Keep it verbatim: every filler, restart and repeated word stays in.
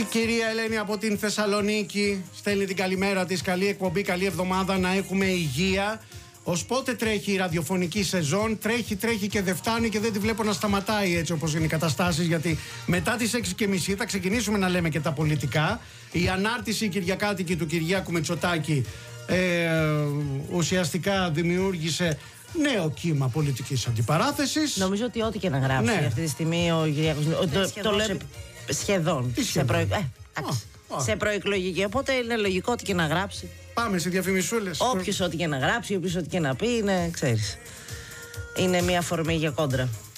Η κυρία Ελένη από την Θεσσαλονίκη στέλνει την καλημέρα της. Καλή εκπομπή, καλή εβδομάδα, να έχουμε υγεία. Ως πότε τρέχει η ραδιοφωνική σεζόν? Τρέχει, τρέχει και δεν φτάνει και δεν τη βλέπω να σταματάει έτσι όπως είναι οι καταστάσεις. Γιατί μετά τις έξι και μισή θα ξεκινήσουμε να λέμε και τα πολιτικά. Η ανάρτηση κυριακάτικη του Κυριάκου Μητσοτάκη ε, ουσιαστικά δημιούργησε νέο κύμα πολιτικής αντιπαράθεσης. Νομίζω ότι ό,τι και να γράψει ναι. αυτή τη στιγμή ο Κυριάκος Μητσοτάκης. Το, το λέω σχεδόν. Τι σχεδόν? Σε, προ... ε, oh, oh. σε προεκλογική. Οπότε είναι λογικό ό,τι και να γράψει. Πάμε σε διαφημισούλες. Όποιος ό,τι και να γράψει, όποιος ό,τι και να πει, είναι, ξέρεις, είναι μια αφορμή για κόντρα.